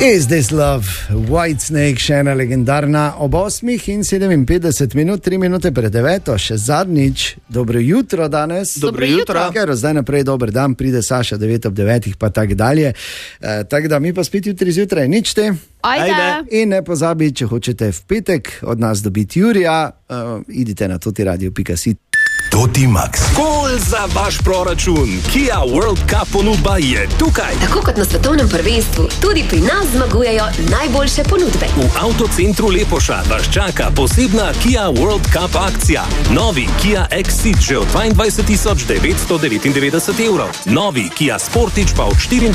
Is This Love, Whitesnake, še ena legendarna ob 8:57, 3 minute pred 9, še zadnjič. Dobro jutro danes. Dobro jutro. Ker zdaj naprej dober dan, pride Saša 9 ob 9, pa tak dalje. Tako da mi pa spet jutri zjutraj, nič te. Ajde. In ne pozabi, če hočete v petek od nas dobiti Jurija, idite na totiradio.si. Toti Max. Gol za vaš proračun. Kia World Cup ponudba je tukaj. Tako kot na svetovnem prvenstvu, tudi pri nas zmagujejo najboljše ponudbe. V Avtocentru Lepoša vas čaka posebna Kia World Cup akcija. Novi Kia Exceed že od 22.999 evrov. Novi Kia Sportage pa od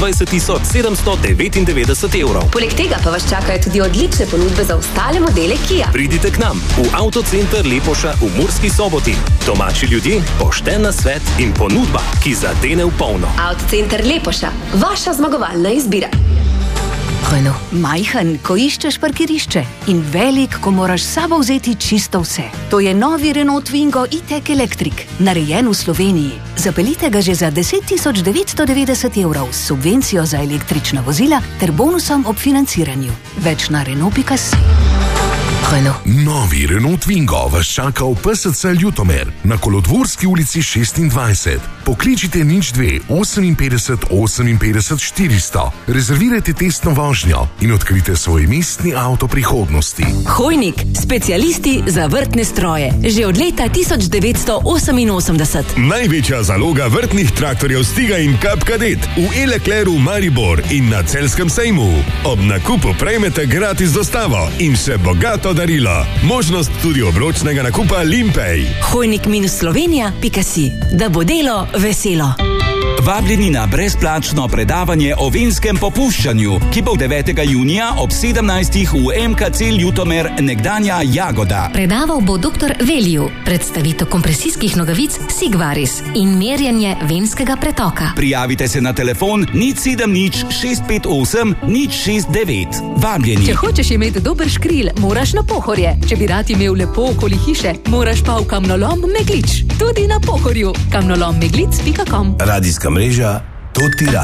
24.799 evrov. Poleg tega pa vas čakajo tudi odlične ponudbe za ostale modele Kia. Pridite k nam v Avtocenter Lepoša v Murski Soboti. Domači ljudje, pošten nasvet in ponudba, ki zadene v polno. Avtocenter Lepoša, vaša zmagovalna izbira. Renault. Majhen, ko iščeš parkirišče, in velik, ko moraš s sabo vzeti čisto vse. To je novi Renault Twingo E-Tech Electric, narejen v Sloveniji. Zapeljite ga že za 10.990 evrov s subvencijo za električna vozila ter bonusom ob financiranju. Več na Renault.si. Renault. Novi Renault Twingo vas čaka v PSC Ljutomer na Kolodvorski ulici 26. Pokličite 02 58 58 400. Rezervirajte testno vožnjo in odkrite svoj mestni avto prihodnosti. Hojnik, specialisti za vrtne stroje. Že od leta 1988. Največja zaloga vrtnih traktorjev Stiga in Cup Cadet v E-Leclercu Maribor in na Celjskem sejmu. Ob nakupu prejmete gratis dostavo in še bogato darilo. Možnost tudi obročnega nakupa Limpej. Hojnik-Slovenija.si. Da bo delo veselo. Vabljeni na brezplačno predavanje o vinskem popuščanju, ki bo 9. junija ob 17. v MKC Ljutomer, nekdanja Jagoda. Predaval bo dr. Velju, predstavitev kompresijskih nogavic Sigvaris in merjenje venskega pretoka. Prijavite se na telefon 070 658 069. Vabljeni. Če hočeš imeti dober škril, moraš na Pohorje. Če bi rad imel lepo okoli hiše, moraš pa v kamnolom Meglič. Tudi na Pohorju. kamnolommeglic.com. Radijska mreža Toti Radio.